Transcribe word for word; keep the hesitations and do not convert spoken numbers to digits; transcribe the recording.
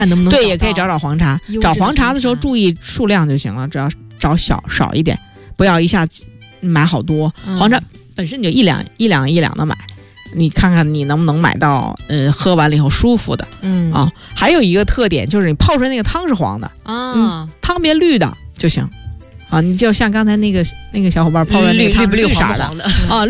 看能不能对，也可以找找黄茶。找黄茶的时候注意数量就行了，只要找小少一点，不要一下买好多。嗯、黄茶本身你就一两一两一两的买，你看看你能不能买到呃喝完了以后舒服的。嗯啊，还有一个特点就是你泡出来那个汤是黄的啊、嗯，汤别绿的就行。啊，你就像刚才那个那个小伙伴泡出来那个汤是绿色的啊。